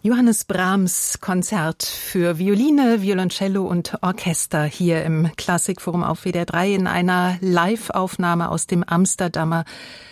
Johannes Brahms Konzert für Violine, Violoncello und Orchester hier im Klassikforum auf WDR 3 in einer Live-Aufnahme aus dem Amsterdamer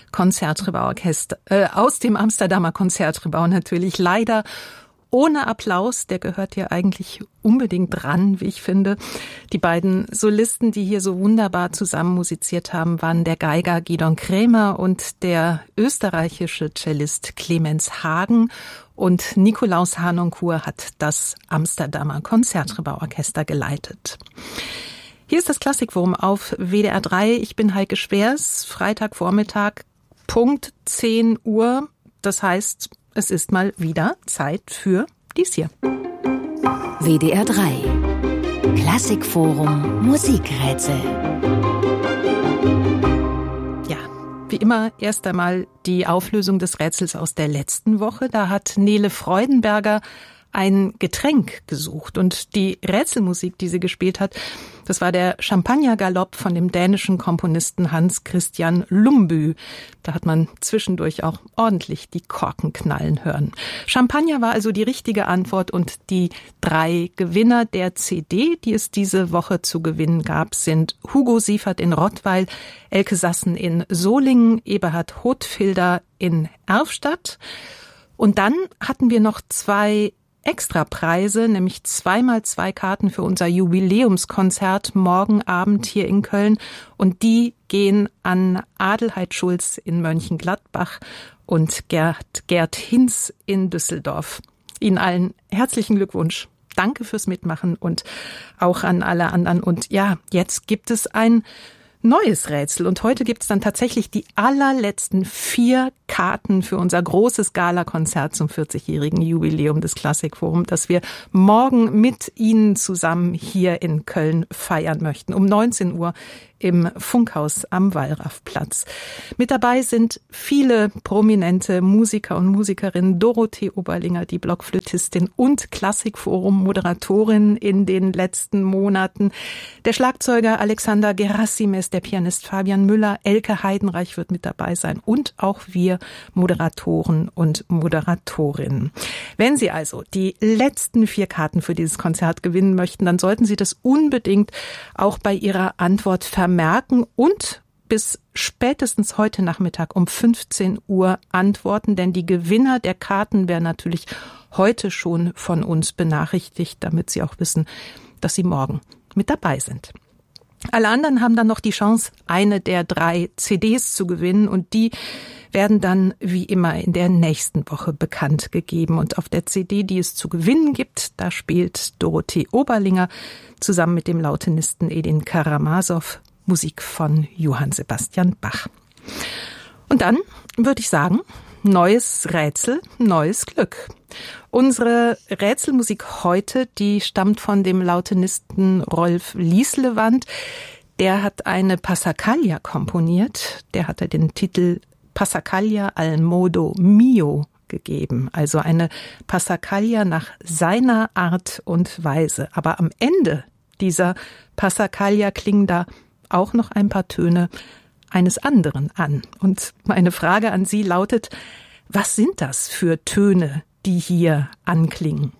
Konzertgebau natürlich leider ohne Applaus, der gehört hier eigentlich unbedingt dran, wie ich finde. Die beiden Solisten, die hier so wunderbar zusammen musiziert haben, waren der Geiger Gidon Kremer und der österreichische Cellist Clemens Hagen. Und Nikolaus Harnoncourt hat das Amsterdamer Konzertgebauorchester geleitet. Hier ist das Klassikforum auf WDR 3. Ich bin Heike Schwers, Freitagvormittag, Punkt 10 Uhr. Das heißt, es ist mal wieder Zeit für dies hier. WDR 3 Klassikforum Musikrätsel. Ja, wie immer erst einmal die Auflösung des Rätsels aus der letzten Woche. Da hat Nele Freudenberger ein Getränk gesucht und die Rätselmusik, die sie gespielt hat, das war der Champagner-Galopp von dem dänischen Komponisten Hans Christian Lumbye. Da hat man zwischendurch auch ordentlich die Korken knallen hören. Champagner war also die richtige Antwort und die 3 Gewinner der CD, die es diese Woche zu gewinnen gab, sind Hugo Siefert in Rottweil, Elke Sassen in Solingen, Eberhard Hothfilder in Erfstadt. Und dann hatten wir noch 2 Extrapreise, nämlich 2x2 Karten für unser Jubiläumskonzert morgen Abend hier in Köln. Und die gehen an Adelheid Schulz in Mönchengladbach und Gerd Hinz in Düsseldorf. Ihnen allen herzlichen Glückwunsch. Danke fürs Mitmachen und auch an alle anderen. Und ja, jetzt gibt es ein neues Rätsel und heute gibt es dann tatsächlich die allerletzten 4 Karten für unser großes Gala-Konzert zum 40-jährigen Jubiläum des Klassikforums, das wir morgen mit Ihnen zusammen hier in Köln feiern möchten, um 19 Uhr im Funkhaus am Wallraffplatz. Mit dabei sind viele prominente Musiker und Musikerinnen, Dorothee Oberlinger, die Blockflötistin und Klassikforum-Moderatorin in den letzten Monaten, der Schlagzeuger Alexander Gerassimes, der Pianist Fabian Müller, Elke Heidenreich wird mit dabei sein und auch wir Moderatoren und Moderatorinnen. Wenn Sie also die letzten 4 Karten für dieses Konzert gewinnen möchten, dann sollten Sie das unbedingt auch bei Ihrer Antwort vermerken und bis spätestens heute Nachmittag um 15 Uhr antworten, denn die Gewinner der Karten werden natürlich heute schon von uns benachrichtigt, damit Sie auch wissen, dass Sie morgen mit dabei sind. Alle anderen haben dann noch die Chance, eine der 3 CDs zu gewinnen und die werden dann wie immer in der nächsten Woche bekannt gegeben. Und auf der CD, die es zu gewinnen gibt, da spielt Dorothee Oberlinger zusammen mit dem Lautenisten Edin Karamasow Musik von Johann Sebastian Bach. Und dann würde ich sagen, neues Rätsel, neues Glück. Unsere Rätselmusik heute, die stammt von dem Lautenisten Rolf Lieslewand. Der hat eine Passacaglia komponiert. Der hatte den Titel Passacaglia al modo mio gegeben. Also eine Passacaglia nach seiner Art und Weise. Aber am Ende dieser Passacaglia klingen da auch noch ein paar Töne eines anderen an. Und meine Frage an Sie lautet, was sind das für Töne, die hier anklingen?